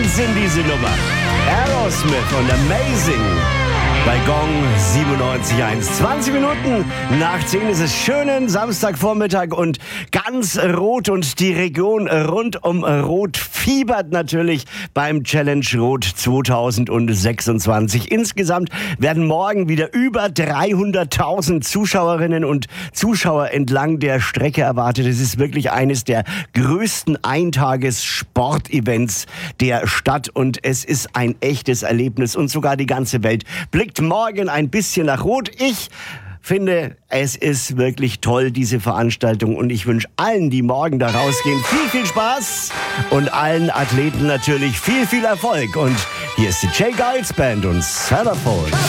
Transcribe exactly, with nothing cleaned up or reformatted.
Wahnsinn, diese Nummer. Aerosmith und Amazing. Bei Gong siebenundneunzig Komma eins. zwanzig Minuten nach zehn ist es schönen Samstagvormittag und ganz rot und die Region rund um Rot fiebert natürlich beim Challenge Rot zweitausendsechsundzwanzig. Insgesamt werden morgen wieder über dreihunderttausend Zuschauerinnen und Zuschauer entlang der Strecke erwartet. Es ist wirklich eines der größten Eintages-Sportevents der Stadt und es ist ein echtes Erlebnis und sogar die ganze Welt blickt morgen ein bisschen nach Rot. Ich finde, es ist wirklich toll, diese Veranstaltung, und ich wünsche allen, die morgen da rausgehen, viel, viel Spaß und allen Athleten natürlich viel, viel Erfolg. Und hier ist die J. Geils Band und Cellophone.